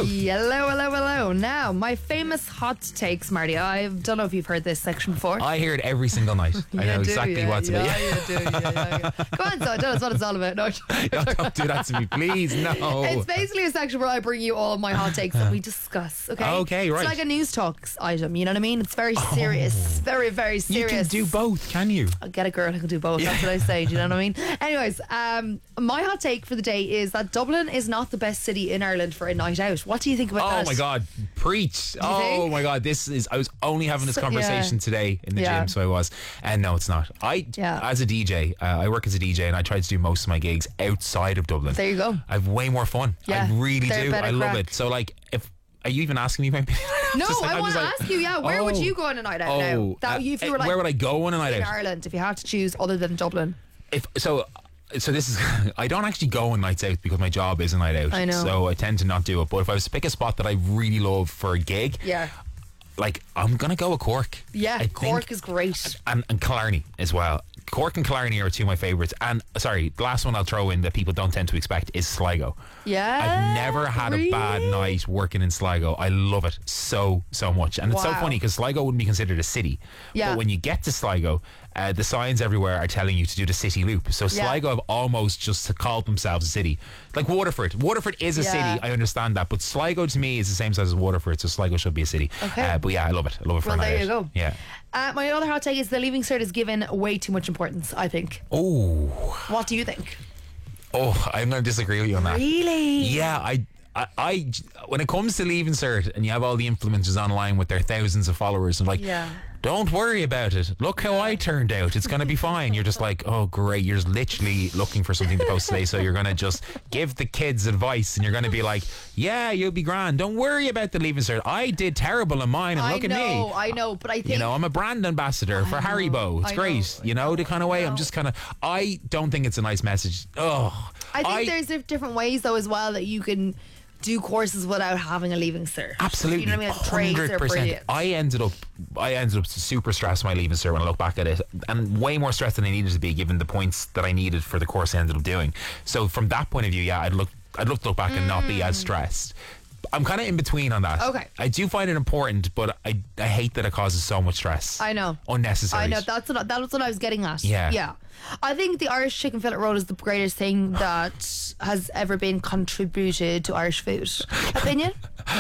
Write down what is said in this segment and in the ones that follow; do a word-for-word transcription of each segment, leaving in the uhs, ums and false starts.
hello. Hello, hello, hello. Now, my famous hot takes, Marty. I don't know if you've heard this section before. I hear it every single night. I know You do, exactly yeah, what's yeah, about. you do, yeah, yeah, yeah. Come on, so tell us what it's all about. No, No, don't do that to me, please. No. it's basically a section where I bring you all my hot takes that we discuss. Okay. Okay, right. It's like a news talks item. You know what I mean? It's very serious. Very, very You serious. can do both, can you? I'll get a girl who can do both. That's what I say. Do you know what I mean? Anyways, um, my hot take for the day is that Dublin is not the best city in Ireland for a night out. What do you think about Oh that? my God, preach. Oh think? my God, this is, I was only having this So- conversation yeah. today in the Yeah. gym, so I was. And no, it's not. I, Yeah. as a D J, uh, I work as a D J and I try to do most of my gigs outside of Dublin. There you go. I have way more fun. Yeah, I really they're do. better I love crack. it. So like, if, are you even asking me about No, Just like- I I'm want to just like, ask you, yeah, where would oh, you go on a night out now? Oh, That, uh, if you were like where would I go on a night in out? Ireland, if you had to choose other than Dublin. If so, so this is I don't actually go on nights out because my job is a night out. I know. So I tend to not do it. But if I was to pick a spot that I really love for a gig, Yeah. like I'm gonna go with Cork. Yeah, I Cork think, is great. and, and Killarney as well. Cork and Killarney are two of my favourites. And sorry, the last one I'll throw in that people don't tend to expect is Sligo. Yeah. I've never had a bad really? night working in Sligo. I love it so, so much. And it's so Wow. funny because Sligo wouldn't be considered a city. Yeah. But when you get to Sligo, uh, the signs everywhere are telling you to do the city loop. So Yeah. Sligo have almost just called themselves a city. Like Waterford. Waterford is a Yeah. city. I understand that. But Sligo to me is the same size as Waterford. So Sligo should be a city. Okay. Uh, but yeah, I love it. I love it for Well, a night there you out. go. Yeah. Uh, my other hot take is the Leaving Cert is given way too much importance, I think. Oh. What do you think? Oh, I'm going to disagree with you on that. Really? Yeah, I, I, I, when it comes to leaving cert and you have all the influencers online with their thousands of followers and like, Yeah. don't worry about it. Look how I turned out. It's going to be fine. You're just like, oh, great. You're just literally looking for something to post today. So you're going to just give the kids advice and you're going to be like, yeah, you'll be grand. Don't worry about the leaving cert. I did terrible in mine and I look know, at me. I know, but I think You know, I'm a brand ambassador for Haribo. It's I great. know, you know, the kind of way I'm just kind of, I don't think it's a nice message. Oh, I think there's dif- different ways though as well that you can do courses without having a Leaving Cert. Absolutely, You know what I mean? Like, trades are hundred percent. brilliant. I ended up, I ended up super stressed my leaving cert when I look back at it, and way more stressed than I needed to be, given the points that I needed for the course I ended up doing. So from that point of view, yeah, I'd look, I'd look to look back and not be as stressed. I'm kind of in between on that. Okay. I do find it important, but I, I hate that it causes so much stress. I know. Unnecessary. I know, that's what, that was what I was getting at. Yeah. Yeah. I think the Irish chicken fillet roll is the greatest thing that has ever been contributed to Irish food. Opinion?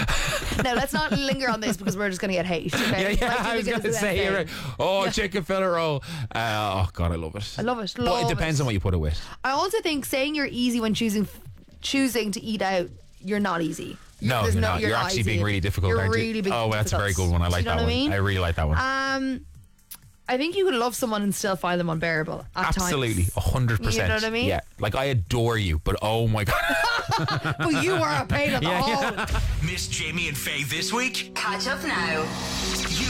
Now, let's not linger on this because we're just going to get hate. Okay? Yeah, yeah, Like, I was because going to it's say, an you're right. essay. Oh, Yeah. chicken fillet roll. Uh, oh, God, I love it. I love it. But Love it depends it. on what you put it with. I also think saying you're easy when choosing choosing to eat out, you're not easy. No, There's you're not. You're, actually easy. being really difficult, You're aren't you? really being oh, that's a very difficult. good one. I like Do you know that what one. I mean? I really like that one. Um, I think you could love someone and still find them unbearable at Absolutely, times. a hundred percent. You know what I mean? Yeah, like I adore you, but oh my God. But you are a pain in the Yeah, hole. yeah. Miss Jamie and Faye this week? Catch up now.